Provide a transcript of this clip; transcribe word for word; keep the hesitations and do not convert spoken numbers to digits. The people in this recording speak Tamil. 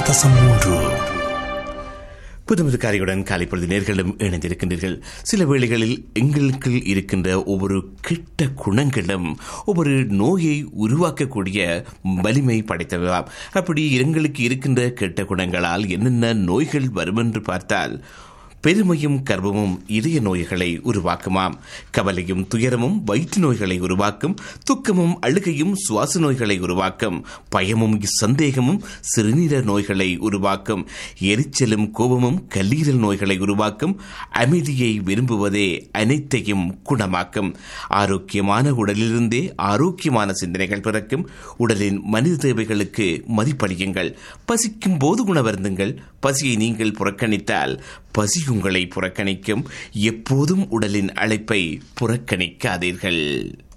தசம் மூன்று. புதுமுதுக்காரியுடன் காலைப்பொழுது நேர்களும் இணைந்திருக்கின்றீர்கள். சில வேளைகளில் எங்களுக்கு இருக்கின்ற ஒவ்வொரு கெட்ட குணங்களும் ஒவ்வொரு நோயை உருவாக்கக்கூடிய வலிமை படைத்தவையாம். அப்படி எங்களுக்கு இருக்கின்ற கெட்ட குணங்களால் என்னென்ன நோய்கள் வரும் என்று பார்த்தால், பெருமையும் கர்வமும் இதய நோய்களை உருவாக்குமாம். கவலையும் துயரமும் வயிற்று நோய்களை உருவாக்கும். துக்கமும் அழுகையும் சுவாச நோய்களை உருவாக்கும். பயமும் சந்தேகமும் சிறுநீர நோய்களை உருவாக்கும். எரிச்சலும் கோபமும் கல்லீரல் நோய்களை உருவாக்கும். அமைதியை விரும்புவதே அனைத்தையும் குணமாக்கும். ஆரோக்கியமான உடலிலிருந்தே ஆரோக்கியமான சிந்தனைகள் பிறக்கும். உடலின் மனித தேவைகளுக்கு மதிப்பளியுங்கள். பசிக்கும் போது உணவருந்துங்கள். பசியை நீங்கள் புறக்கணித்தால் பசி உங்களை புறக்கணிக்கும். எப்போதும் உடலின் அழைப்பை புறக்கணிக்காதீர்கள்.